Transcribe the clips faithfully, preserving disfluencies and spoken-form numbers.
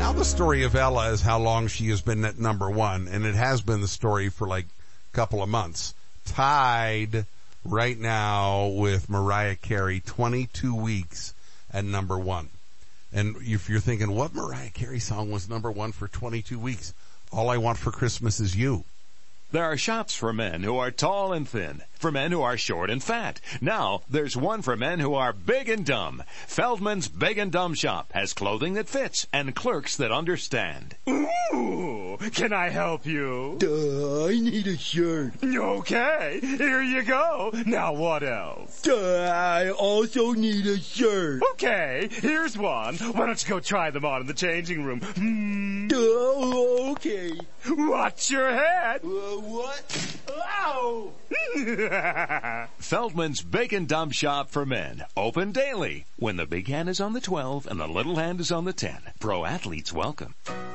now the story of Ella is how long she has been at number one, and it has been the story for like a couple of months. Tied right now with Mariah Carey, twenty-two weeks at number one. And if you're thinking, what Mariah Carey song was number one for twenty-two weeks? All I Want for Christmas Is You. There are shops for men who are tall and thin, for men who are short and fat. Now, there's one for men who are big and dumb. Feldman's Big and Dumb Shop has clothing that fits and clerks that understand. Ooh, can I help you? Duh, I need a shirt. Okay, here you go. Now what else? Duh, I also need a shirt. Okay, here's one. Why don't you go try them on in the changing room? Hmm. Duh, okay. Watch your head. Uh, what? Ow! Feldman's Big and Dumb Shop for men. Open daily. When the big hand is on the twelve and the little hand is on the ten. Pro athletes welcome.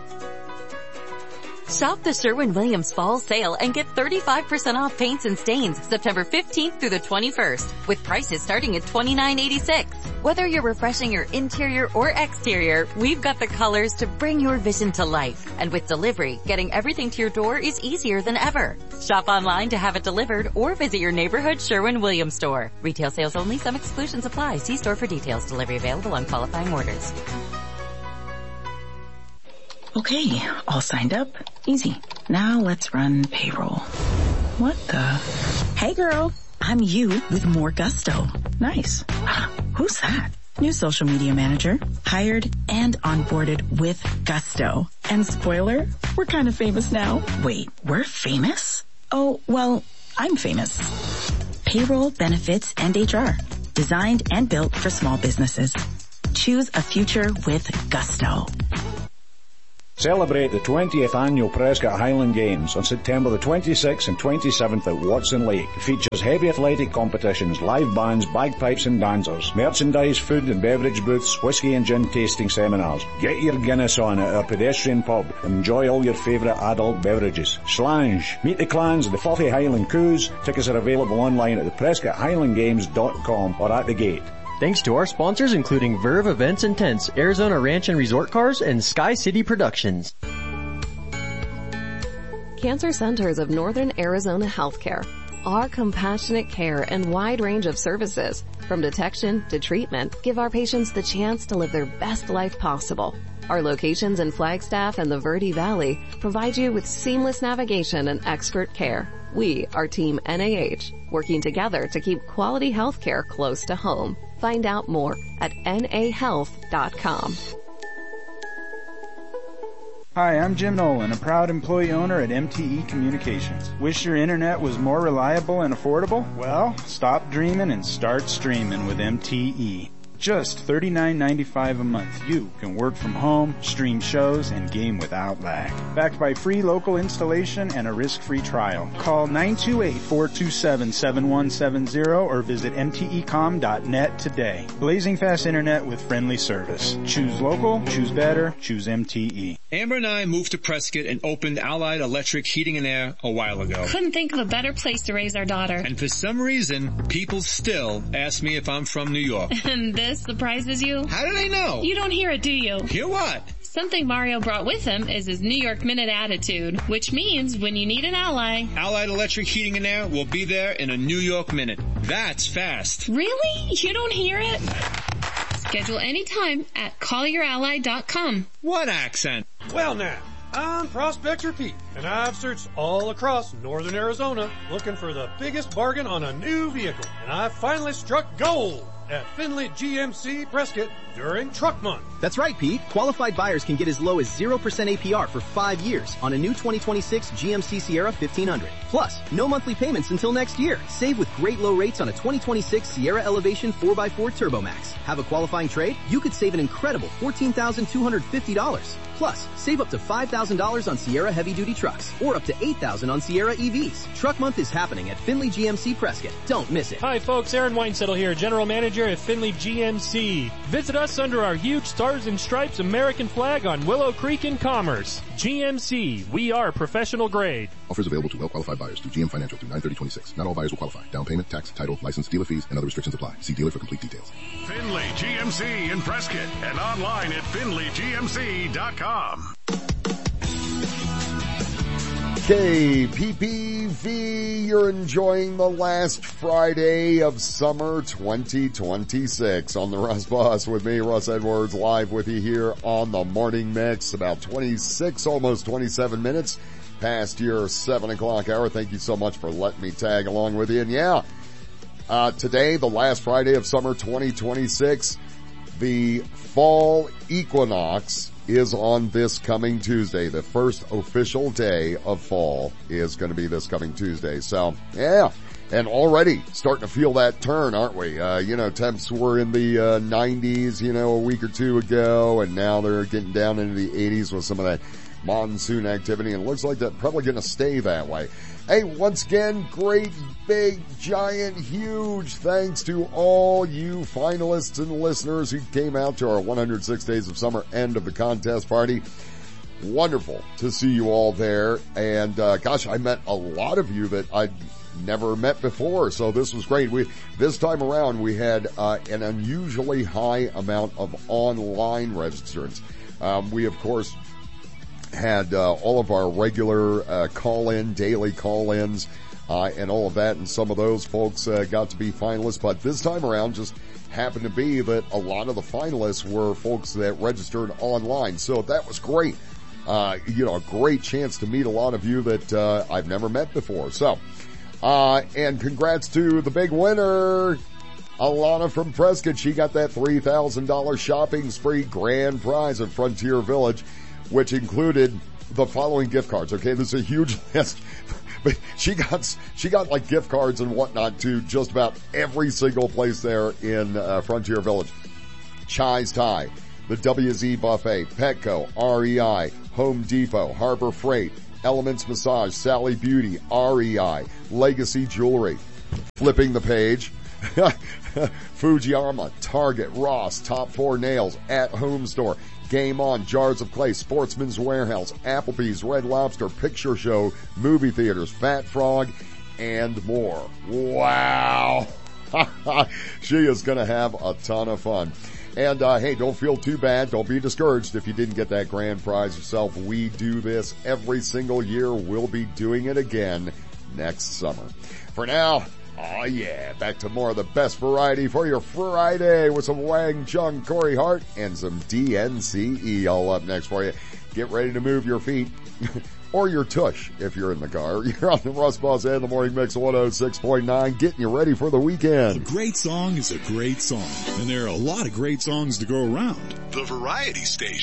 Shop the Sherwin-Williams Fall Sale and get thirty-five percent off paints and stains September fifteenth through the twenty-first, with prices starting at twenty-nine eighty-six. Whether you're refreshing your interior or exterior, we've got the colors to bring your vision to life. And with delivery, getting everything to your door is easier than ever. Shop online to have it delivered or visit your neighborhood Sherwin-Williams store. Retail sales only. Some exclusions apply. See store for details. Delivery available on qualifying orders. Okay, all signed up. Easy. Now let's run payroll. What the? Hey girl, I'm you with more gusto. Nice. Who's that? New social media manager. Hired and onboarded with gusto. And spoiler, we're kind of famous now. Wait, we're famous? Oh, well, I'm famous. Payroll, benefits, and H R. Designed and built for small businesses. Choose a future with gusto. Celebrate the twentieth annual Prescott Highland Games on September the twenty-sixth and twenty-seventh at Watson Lake. It features heavy athletic competitions, live bands, bagpipes and dancers, merchandise, food and beverage booths, whiskey and gin tasting seminars. Get your Guinness on at our pedestrian pub and enjoy all your favourite adult beverages. Slange. Meet the clans of the Fluffy Highland Coos. Tickets are available online at the prescott highland games dot com or at the gate. Thanks to our sponsors including Verve Events and Tents, Arizona Ranch and Resort Cars, and Sky City Productions. Cancer Centers of Northern Arizona Healthcare. Our compassionate care and wide range of services, from detection to treatment, give our patients the chance to live their best life possible. Our locations in Flagstaff and the Verde Valley provide you with seamless navigation and expert care. We are Team N A H, working together to keep quality health care close to home. Find out more at N A health dot com. Hi, I'm Jim Nolan, a proud employee owner at M T E Communications. Wish your internet was more reliable and affordable? Well, stop dreaming and start streaming with M T E. Just thirty-nine ninety-five a month, you can work from home, stream shows, and game without lag. Backed by free local installation and a risk-free trial. Call nine two eight, four two seven, seven one seven zero or visit m t e com dot net today. Blazing fast internet with friendly service. Choose local, choose better, choose M T E. Amber and I moved to Prescott and opened Allied Electric Heating and Air a while ago. Couldn't think of a better place to raise our daughter. And for some reason, people still ask me if I'm from New York. And this surprises you? How do they know? You don't hear it, do you? Hear what? Something Mario brought with him is his New York Minute attitude, which means when you need an ally... Allied Electric Heating and Air will be there in a New York minute. That's fast. Really? You don't hear it? Schedule anytime at call your ally dot com. What accent? Well now, I'm Prospector Pete, and I've searched all across northern Arizona looking for the biggest bargain on a new vehicle. And I finally struck gold at Finley G M C Prescott during Truck Month. That's right, Pete. Qualified buyers can get as low as zero percent A P R for five years on a new twenty twenty-six G M C Sierra fifteen hundred. Plus, no monthly payments until next year. Save with great low rates on a twenty twenty-six Sierra Elevation four by four Turbo Max. Have a qualifying trade? You could save an incredible fourteen thousand two hundred fifty dollars. Plus, save up to five thousand dollars on Sierra heavy-duty trucks or up to eight thousand dollars on Sierra E Vs. Truck Month is happening at Finley G M C Prescott. Don't miss it. Hi, folks. Aaron Weinsettle here, General Manager manager at Findlay G M C. Visit us under our huge Stars and Stripes American flag on Willow Creek in Commerce. G M C, we are professional grade. Offers available to well-qualified buyers through G M Financial through nine thirty twenty-six. Not all buyers will qualify. Down payment, tax, title, license, dealer fees, and other restrictions apply. See dealer for complete details. Findlay G M C in Prescott and online at Findlay G M C dot com. K P P V, you're enjoying the last Friday of summer twenty twenty-six on the Russ Bus with me, Russ Edwards, live with you here on the Morning Mix, about twenty-six, almost twenty-seven minutes past your seven o'clock hour. Thank you so much for letting me tag along with you. And yeah, uh, today, the last Friday of summer twenty twenty-six, the fall equinox is on this coming Tuesday. The first official day of fall is going to be this coming Tuesday. So, yeah. And already starting to feel that turn, aren't we? Uh, you know, temps were in the uh, nineties, you know, a week or two ago, and now they're getting down into the eighties with some of that monsoon activity, and it looks like that's probably going to stay that way. Hey, once again, great, big, giant, huge thanks to all you finalists and listeners who came out to our one hundred six Days of Summer end of the contest party. Wonderful to see you all there. And, uh, gosh, I met a lot of you that I'd never met before, so this was great. We, this time around, we had, uh, an unusually high amount of online registrants. Um, we, of course, had uh, all of our regular uh, call-in, daily call-ins, uh, and all of that, and some of those folks uh, got to be finalists, but this time around just happened to be that a lot of the finalists were folks that registered online, so that was great. Uh, you know, a great chance to meet a lot of you that uh, I've never met before. So, uh, and congrats to the big winner, Alana from Prescott. She got that three thousand dollars shopping spree grand prize at Frontier Village, which included the following gift cards. Okay, this is a huge list. But she got, she got like gift cards and whatnot to just about every single place there in uh, Frontier Village. Chai's Thai, the W Z Buffet, Petco, R E I, Home Depot, Harbor Freight, Elements Massage, Sally Beauty, R E I, Legacy Jewelry. Flipping the page. Fujiyama, Target, Ross, Top Four Nails, At Home Store, Game On, Jars of Clay, Sportsman's Warehouse, Applebee's, Red Lobster, Picture Show, movie theaters, Fat Frog, and more. Wow. She is going to have a ton of fun. And, uh, hey, don't feel too bad. Don't be discouraged if you didn't get that grand prize yourself. We do this every single year. We'll be doing it again next summer. For now, oh yeah, back to more of the best variety for your Friday with some Wang Chung, Corey Hart, and some D N C E all up next for you. Get ready to move your feet. Or your tush if you're in the car. You're on the Russ Bus and the Morning Mix one oh six point nine, getting you ready for the weekend. A great song is a great song, and there are a lot of great songs to go around. The Variety Station.